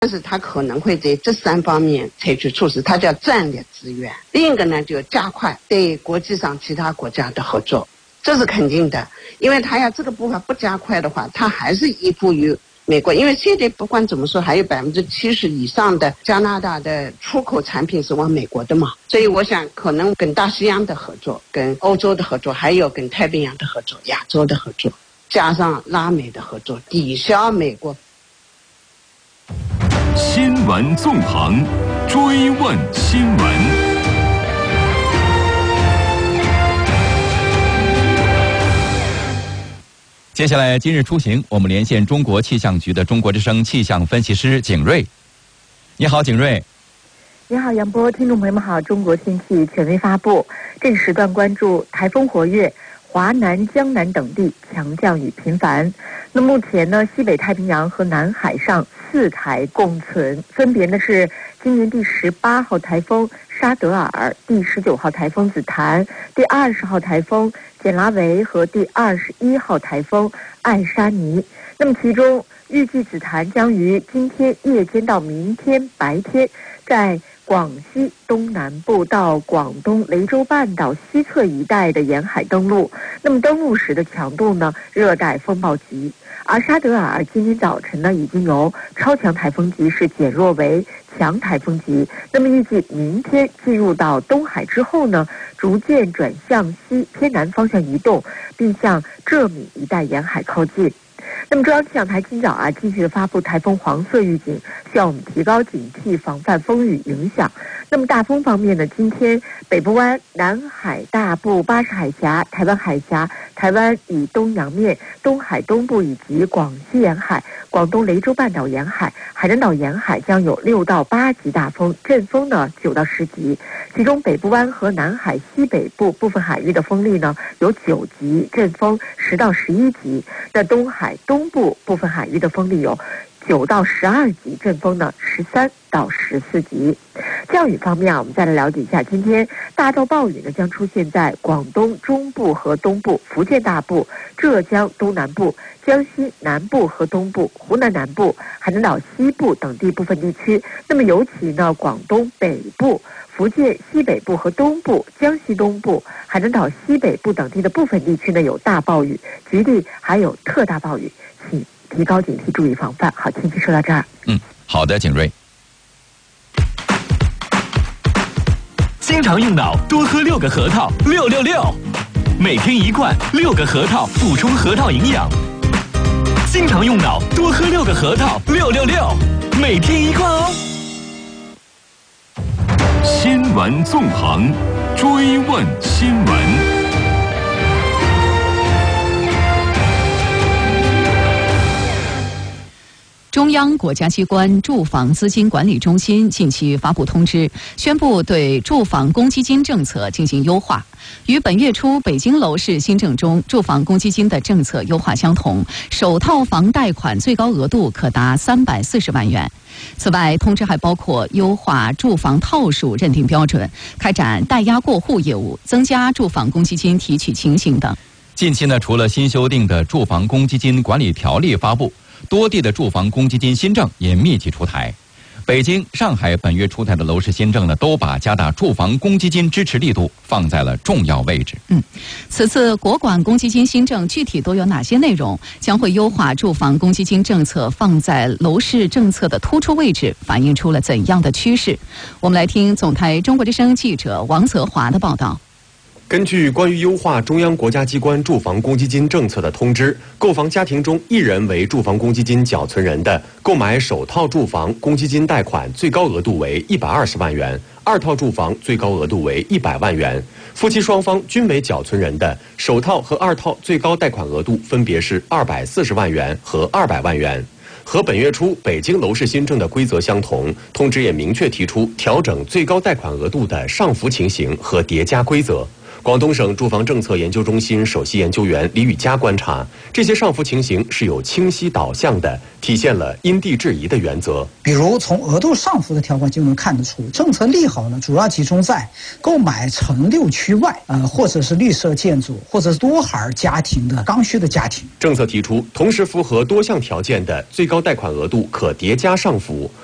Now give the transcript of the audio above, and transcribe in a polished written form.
但是它可能会在这3方面采取措施，它叫战略资源。另一个呢，就加快对国际上其他国家的合作，这是肯定的。因为它要这个步伐不加快的话，它还是依附于美国。因为现在不管怎么说，还有70%以上的加拿大的出口产品是往美国的嘛，所以我想可能跟大西洋的合作、跟欧洲的合作，还有跟太平洋的合作、亚洲的合作，加上拉美的合作，抵消美国。 新闻纵横，追问新闻。接下来今日出行，我们连线中国气象局的中国之声气象分析师景瑞。你好，景瑞。 你好，杨波，听众朋友们好。中国天气权威发布，这个时段关注台风活跃，华南、江南等地强降雨频繁。那目前呢，西北太平洋和南海上4台共存，分别呢是今年第18号台风沙德尔、第19号台风紫檀、第20号台风简拉维和第21号台风艾沙尼。那么其中预计紫檀将于今天夜间到明天白天在广西东南部到广东雷州半岛西侧一带的沿海登陆，那么登陆时的强度呢，热带风暴级。而沙德尔今天早晨呢，已经由超强台风级势减弱为强台风级。那么预计明天进入到东海之后呢，逐渐转向西偏南方向移动，并向浙闽一带沿海靠近。那么中央气象台今早继续发布台风黄色预警，需要我们提高警惕，防范风雨影响。那么大风方面呢，今天北部湾、南海大部、巴士海峡、台湾海峡、台湾以东洋面、东海东部以及广西沿海、广东雷州半岛沿海、海南岛沿海将有6到8级大风，阵风呢9到10级。其中北部湾和南海西北部部分海域的风力呢有9级，阵风10到11级。那东海东部部分海域的风力有9到12级，阵风呢13到14级。降雨方面我们再来了解一下，今天大到暴雨呢将出现在广东中部和东部、福建大部、浙江东南部、江西南部和东部、湖南南部、海南岛西部等地部分地区。那么尤其呢，广东北部、福建西北部和东部、江西东部、海南岛西北部等地的部分地区呢有大暴雨，局地还有特大暴雨，请提高警惕，注意防范。好，天气说到这儿。 好的，景瑞。 经常用脑，多喝6个核桃，666，每天1罐，6个核桃补充核桃营养。经常用脑，多喝6个核桃，666，每天1罐哦。 新闻纵横，追问新闻。 中央国家机关住房资金管理中心近期发布通知，宣布对住房公积金政策进行优化，与本月初北京楼市新政中住房公积金的政策优化相同，首套房贷款最高额度可达340万元。此外，通知还包括优化住房套数认定标准、开展代押过户业务、增加住房公积金提取情形等。 近期呢，除了新修订的住房公积金管理条例发布，多地的住房公积金新政也密集出台。北京、上海本月出台的楼市新政呢，都把加大住房公积金支持力度放在了重要位置。 此次国管公积金新政具体都有哪些内容？将会优化住房公积金政策放在楼市政策的突出位置，反映出了怎样的趋势？我们来听总台中国之声记者王泽华的报道。 根据关于优化中央国家机关住房公积金政策的通知，购房家庭中1人为住房公积金缴存人的，购买首套住房公积金贷款最高额度为120万元，2套住房最高额度为100万元。夫妻双方均为缴存人的，首套和2套最高贷款额度分别是240万元和200万元。和本月初北京楼市新政的规则相同，通知也明确提出调整最高贷款额度的上浮情形和叠加规则。广东省住房政策研究中心首席研究员李宇佳观察，这些上浮情形是有清晰导向的，体现了因地制宜的原则。 比如从额度上浮的条款就能看得出，政策利好呢主要集中在购买城6区外或者是绿色建筑或者是多孩家庭的刚需的家庭。 政策提出，同时符合多项条件的最高贷款额度可叠加上浮，